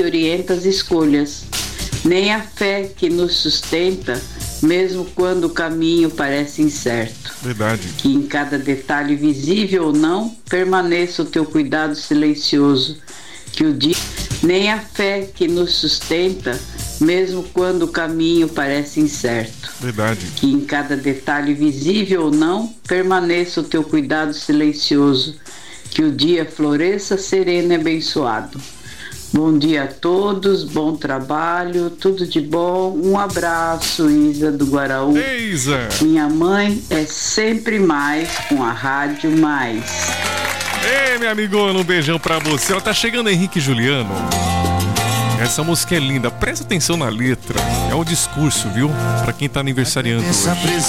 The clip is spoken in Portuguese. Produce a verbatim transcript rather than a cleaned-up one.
que orienta as escolhas, nem a fé que nos sustenta, mesmo quando o caminho parece incerto. Verdade. Que em cada detalhe visível ou não, permaneça o teu cuidado silencioso, que o dia, nem a fé que nos sustenta, mesmo quando o caminho parece incerto. Verdade. Que em cada detalhe visível ou não, permaneça o teu cuidado silencioso, que o dia floresça sereno e abençoado. Bom dia a todos, bom trabalho, tudo de bom. Um abraço, Isa do Guaraú. Ei, Isa. Minha mãe é sempre mais com a Rádio Mais. Ei, minha amigona, um beijão pra você. Ela tá chegando, Henrique e Juliano. Essa música é linda, presta atenção na letra. É um discurso, viu? Pra quem tá aniversariando hoje.